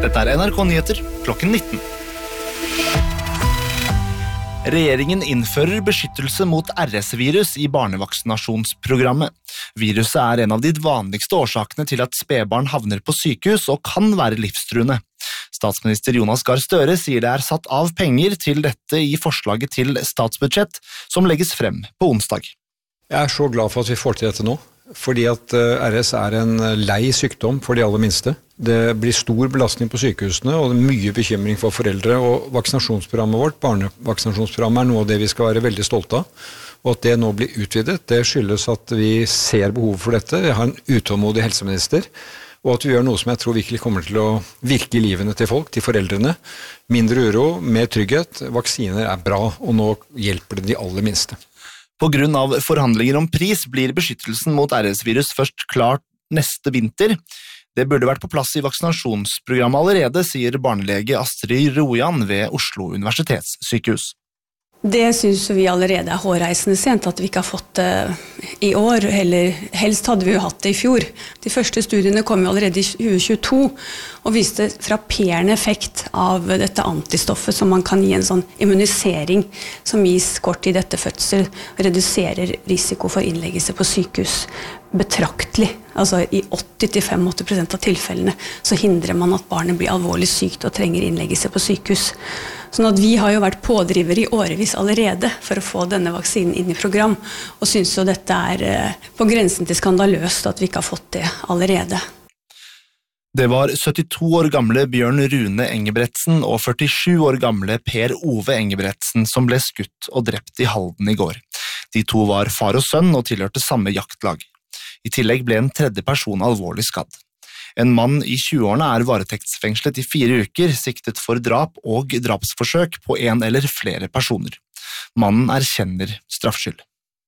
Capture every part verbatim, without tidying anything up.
Dette er N R K Nyheter klokken nitten. Regjeringen innfører beskyttelse mot R S-virus i barnevaksinasjonsprogrammet. Viruset er en av de vanligste årsakene til at spedbarn havner på sykehus og kan være livstruende. Statsminister Jonas Gahr Støre sier det er satt av penger til dette i forslaget til statsbudsjett som legges frem på onsdag. Jeg er så glad for at vi får til dette nå, fordi at R S er en lei sykdom for de aller minste. Det blir stor belastning på sykehusene, og det er mye bekymring for foreldre, og vaksinasjonsprogrammet vårt, barnevaksinasjonsprogrammet, er noe av det vi skal være veldig stolte av. Og at det nå blir utvidet, det skyldes at vi ser behov for dette. Vi har en utålmodig helseminister, og at vi gjør noe som jeg tror virkelig kommer til å virke i livene til folk, til foreldrene. Mindre uro, mer trygghet. Vaksiner er bra, og nå hjelper det de aller minste. På grunn av forhandlinger om pris blir beskyttelsen mot R S-virus først klart neste vinter. Det burde vært på plass i vaksinasjonsprogrammet allerede, sier barnelege Astrid Rojan ved Oslo universitetssykehus. Det synes vi allerede er hårreisende sent at vi ikke har fått det i år, eller helst hadde vi jo hatt det i fjor. De første studiene kom jo allerede i tjue tjueto og viste frapperende effekt av dette antistoffet som man kan gi en sånn immunisering som gis kort tid etter fødsel, reduserer risiko for innleggelse på sykehus betraktelig. Altså i åtti til åttifem prosent av tilfellene så hindrer man at barnet blir alvorlig sykt og trenger innleggelse på sykehus. Sånn at vi har jo vært pådriver i årevis allerede for å få denne vaksinen inn i program, og synes jo dette er på grensen til skandaløst at vi ikke har fått det allerede. Det var syttito år gamle Bjørn Rune Engebretsen og førtisju år gamle Per Ove Engebretsen som ble skutt og drept i Halden i går. De to var far og sønn og tilhørte samme jaktlag. I tillegg ble en tredje person alvorlig skadd. En mann i tjueårene er varetektsfengslet i fire uker, siktet for drap og drapsforsøk på en eller flere personer. Mannen erkjenner straffskyld.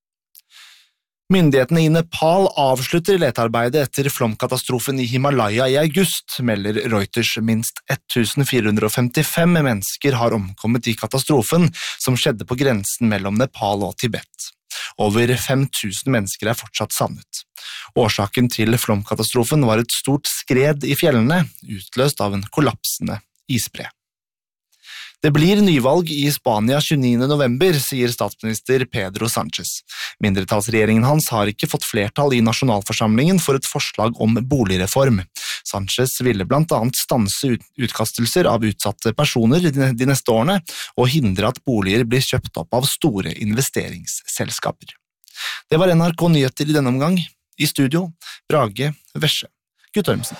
Myndighetene i Nepal avslutter letearbeidet etter flomkatastrofen i Himalaya i august, melder Reuters. Minst fjorten femtifem mennesker har omkommet i katastrofen som skjedde på grensen mellom Nepal og Tibet. Over fem tusen mennesker er fortsatt savnet. Årsaken til flomkatastrofen var et stort skred i fjellene, utløst av en kollapsende isbre. Det blir nyvalg i Spania tjueniende november, sier statsminister Pedro Sánchez. Mindretallsregjeringen hans har ikke fått flertall i nasjonalforsamlingen for et forslag om boligreform. Sánchez ville blant annet stanse utkastelser av utsatte personer de neste årene, og hindre at boliger blir kjøpt opp av store investeringsselskaper. Det var N R K Nyheter i denne omgang. I studio, Brage Vesje. Guttormsen.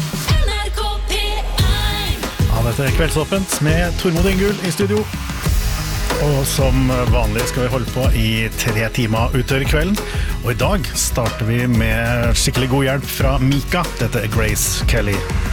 Ja, dette er Kveldsåpent med Tormod Ingull i studio. Og som vanlig skal vi holde på i tre timer utover kvelden. Og i dag starter vi med skikkelig god hjelp fra Mika. Dette er Grace Kelly.